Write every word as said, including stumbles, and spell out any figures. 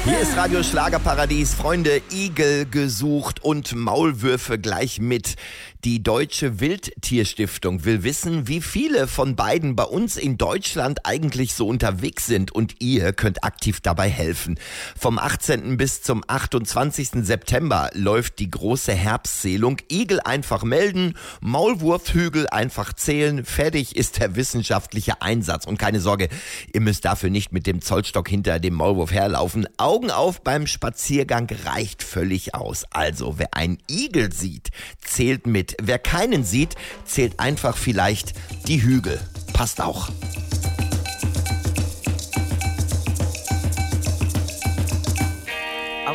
Hier ist Radio Schlagerparadies. Freunde, Igel gesucht und Maulwürfe gleich mit. Die Deutsche Wildtierstiftung will wissen, wie viele von beiden bei uns in Deutschland eigentlich so unterwegs sind, und ihr könnt aktiv dabei helfen. Vom achtzehnten bis zum achtundzwanzigsten September läuft die große Herbstzählung. Igel einfach melden, Maulwurfhügel einfach zählen. Fertig ist der wissenschaftliche Einsatz. Und keine Sorge, ihr müsst dafür nicht mit dem Zollstock hinter dem Maulwurf herlaufen. Augen auf beim Spaziergang reicht völlig aus. Also, wer einen Igel sieht, zählt mit. Wer keinen sieht, zählt einfach vielleicht die Hügel. Passt auch.